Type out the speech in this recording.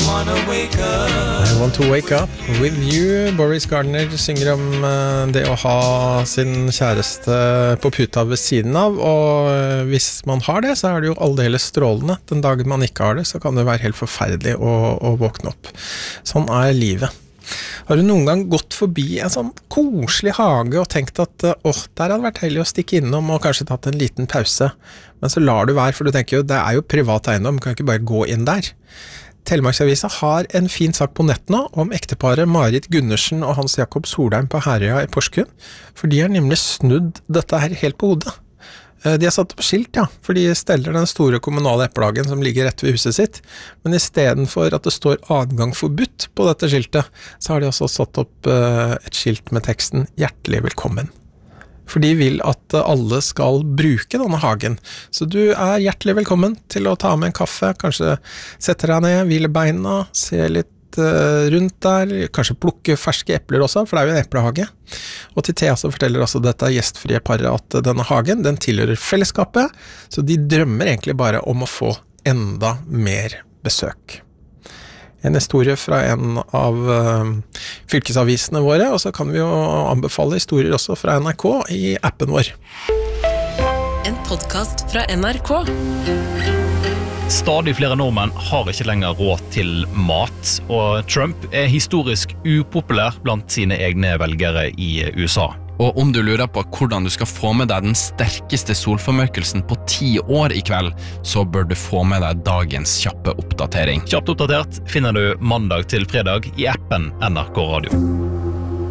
I want to wake up with you. Boris Gardner synger om det å ha sin kjæreste på puta ved siden av, og hvis man har det, så det jo aldeles strålende. Den dagen man ikke har det, så kan det være helt forferdelig å våkne opp. Sånn livet. Har du noen gang gått forbi en sånn koselig hage og tenkt at der hadde vært heldig å stikke innom og kanskje tatt en liten pause, men så lar du være, for du tenker jo, det jo privat eiendom, du kan ikke bare gå inn der. Telemarksavisa har en fin sak på nett nå om ekteparet Marit Gundersen og Hans Jakob Solheim på Herøya i Porsgrunn, for de har nemlig snudd dette her helt på hodet. De har satt opp skilt, ja, for de steller den store kommunale eplehagen som ligger rett ved huset sitt, men i stedet for at det står adgang forbudt på dette skiltet, så har de også satt opp et skilt med teksten «Hjertelig velkommen». For de vil at alle skal bruke denne hagen. Så du hjertelig velkommen til å ta med en kaffe, kanskje sette deg ned, hvile beina, se litt rundt der, kanskje plukke ferske epler også, for det jo en eplehage. Og til Thea så forteller altså dette gjestfrie paret at denne hagen, den tilhører fellesskapet, så de drømmer egentlig bare om å få enda mer besøk. En historie fra en av fylkesavisene våre, og så kan vi jo anbefale historier også fra NRK i appen vår. En podcast fra NRK. Stadig flere nordmenn har ikke lenger råd til mat, og Trump historisk upopulær blant sine egne velgere i USA. Og om du lurer på hvordan du skal få med deg den sterkeste solformørkelsen på 10 år i kveld, så bør du få med deg dagens kjappe oppdatering. Kjapt oppdatert finner du mandag til fredag i appen NRK Radio.